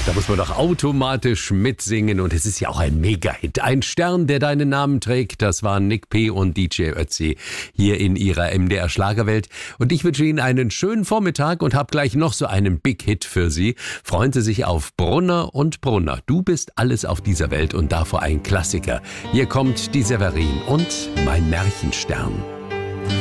Da muss man doch automatisch mitsingen und es ist ja auch ein Mega-Hit. Ein Stern, der deinen Namen trägt, das waren Nick P. und DJ Ötzi hier in ihrer MDR-Schlagerwelt. Und ich wünsche Ihnen einen schönen Vormittag und habe gleich noch so einen Big-Hit für Sie. Freuen Sie sich auf Brunner und Brunner. Du bist alles auf dieser Welt und davor ein Klassiker. Hier kommt die Severin und mein Märchenstern.